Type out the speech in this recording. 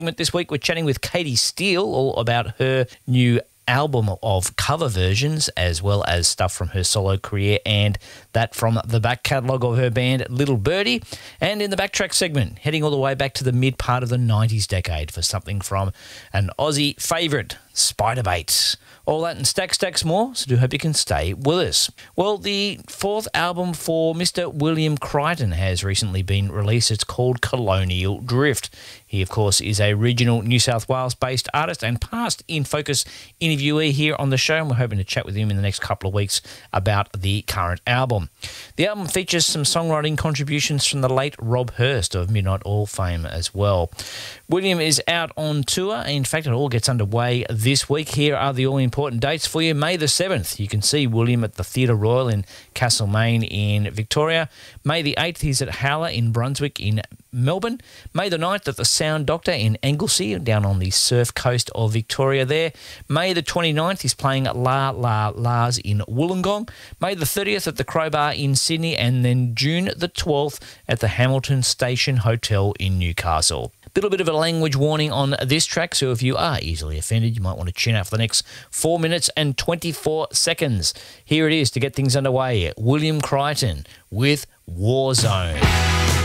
This week we're chatting with Katie Steele all about her new album of cover versions as well as stuff from her solo career and that from the back catalogue of her band Little Birdie. And in the Backtrack segment, heading all the way back to the mid part of the 90s decade for something from an Aussie favourite, Spiderbait. All that and stacks more, so do hope you can stay with us. Well, the fourth album for Mr. William Crichton has recently been released. It's called Colonial Drift. He, of course, is a regional New South Wales-based artist and past In Focus interviewee here on the show, and we're hoping to chat with him in the next couple of weeks about the current album. The album features some songwriting contributions from the late Rob Hurst of Midnight Oil fame as well. William is out on tour. In fact, it all gets underway this week. Here are the all-important dates for you. May the 7th, you can see William at the Theatre Royal in Castlemaine in Victoria. May the 8th, he's at Howler in Brunswick in Melbourne. May the 9th at the Sound Doctor in Anglesey, down on the surf coast of Victoria there. May the 29th, he's playing at La La La's in Wollongong. May the 30th at the Crowbar in Sydney, and then June the 12th at the Hamilton Station Hotel in Newcastle. Little bit of a language warning on this track, so if you are easily offended, you might want to tune out for the next 4 minutes and 24 seconds. Here it is to get things underway. William Crichton with Warzone.